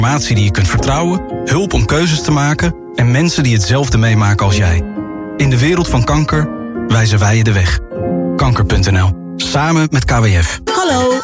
Informatie die je kunt vertrouwen, hulp om keuzes te maken en mensen die hetzelfde meemaken als jij. In de wereld van kanker wijzen wij je de weg. Kanker.nl. Samen met KWF. Hallo,